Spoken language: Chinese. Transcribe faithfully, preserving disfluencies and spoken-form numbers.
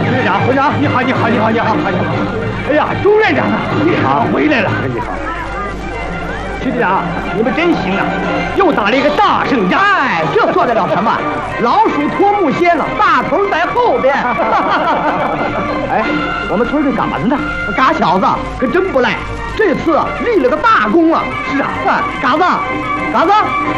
区队长，队长，你好，你好，你好，你好，你好！哎呀，朱院长啊，你好，回来了，你好。区队长，你们真行啊，又打了一个大胜仗。 哎，这算得了什么？老鼠拖木楔了，大头在后边。 哎，我们村队干嘛的呢？ 嘎小子可真不赖，这次立了个大功啊！ 是啊， 嘎子，嘎子。